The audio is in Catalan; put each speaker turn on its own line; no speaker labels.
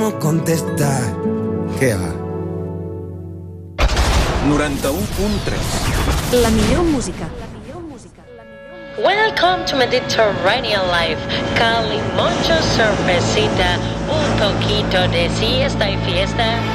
cómo contestar. Què va?
91.3
La millor música.
Welcome to Mediterranean Life. Cali, mucho cervecita, un poquito de siesta y fiesta.